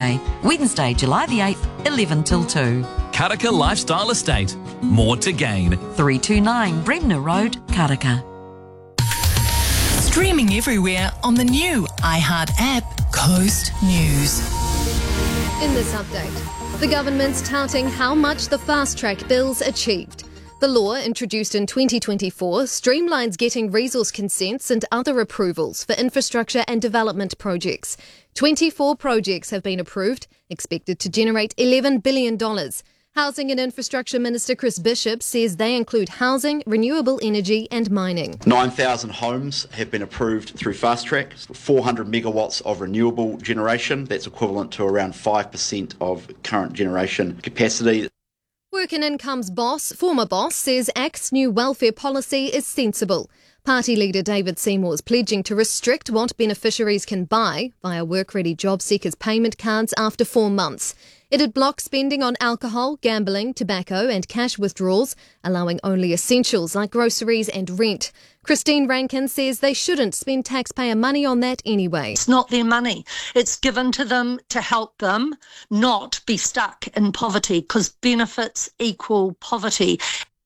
Day, Wednesday, July the 8th, 11 till 2. Karaka Lifestyle Estate. More to gain. 329 Bremner Road, Karaka. Streaming everywhere on the new iHeart app, Coast News. In this update, the government's touting how much the fast-track bills achieved. The law, introduced in 2024, streamlines getting resource consents and other approvals for infrastructure and development projects. 24 projects have been approved, expected to generate $11 billion. Housing and Infrastructure Minister Chris Bishop says they include housing, renewable energy and mining. 9,000 homes have been approved through Fast Track, 400 megawatts of renewable generation. That's equivalent to around 5% of current generation capacity. Work and Income's former boss, says ACT's new welfare policy is sensible. Party leader David Seymour's pledging to restrict what beneficiaries can buy via work-ready job seekers' payment cards after 4 months. It'd block spending on alcohol, gambling, tobacco and cash withdrawals, allowing only essentials like groceries and rent. Christine Rankin says they shouldn't spend taxpayer money on that anyway. It's not their money. It's given to them to help them not be stuck in poverty, because benefits equal poverty.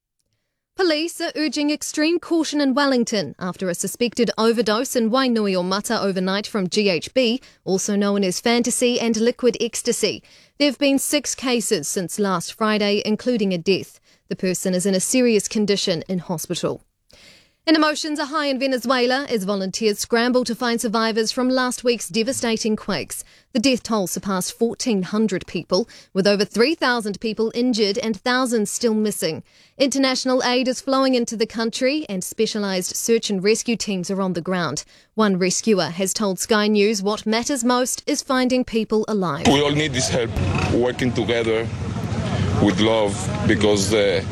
Police are urging extreme caution in Wellington after a suspected overdose in Wainuiomata overnight from GHB, also known as fantasy and liquid ecstasy. There have been 6 cases since last Friday, including a death. The person is in a serious condition in hospital. And emotions are high in Venezuela as volunteers scramble to find survivors from last week's devastating quakes. The death toll surpassed 1,400 people, with over 3,000 people injured and thousands still missing. International aid is flowing into the country and specialised search and rescue teams are on the ground. One rescuer has told Sky News what matters most is finding people alive. We all need this help, working together with love, because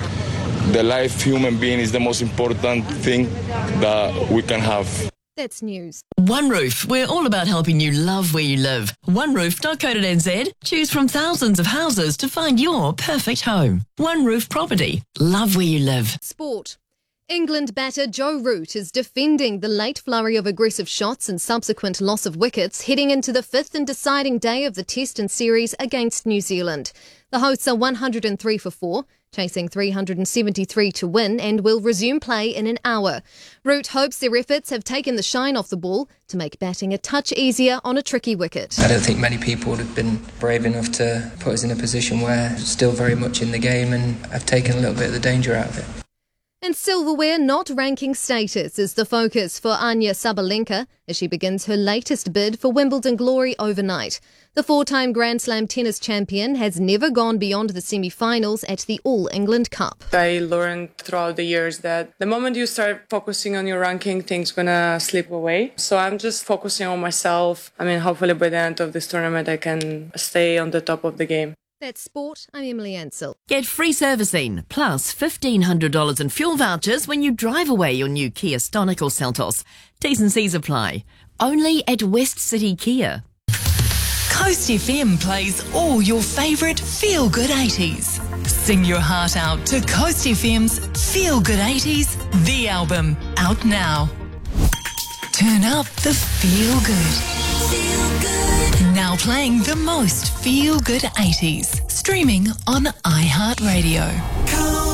the life human being is the most important thing that we can have. That's news. One Roof, we're all about helping you love where you live. OneRoof.co.nz. Choose from thousands of houses to find your perfect home. One Roof Property. Love where you live. Sport. England batter Joe Root is defending the late flurry of aggressive shots and subsequent loss of wickets heading into the 5th and deciding day of the Test and Series against New Zealand. The hosts are 103 for 4, chasing 373 to win, and will resume play in an hour. Root hopes their efforts have taken the shine off the ball to make batting a touch easier on a tricky wicket. I don't think many people would have been brave enough to put us in a position where we're still very much in the game and have taken a little bit of the danger out of it. And silverware not ranking status is the focus for Anya Sabalenka as she begins her latest bid for Wimbledon glory overnight. The 4-time Grand Slam tennis champion has never gone beyond the semi-finals at the All England Cup. I learned throughout the years that the moment you start focusing on your ranking, things gonna slip away. So I'm just focusing on myself. Hopefully by the end of this tournament I can stay on the top of the game. That's sport. I'm Emily Ansell. Get free servicing plus $1,500 in fuel vouchers when you drive away your new Kia Stonic or Seltos. T's and C's apply. Only at West City Kia. Coast FM plays all your favourite feel-good 80s. Sing your heart out to Coast FM's Feel Good 80s, the album, out now. Turn up the feel good. Now playing the most feel-good 80s. Streaming on iHeartRadio.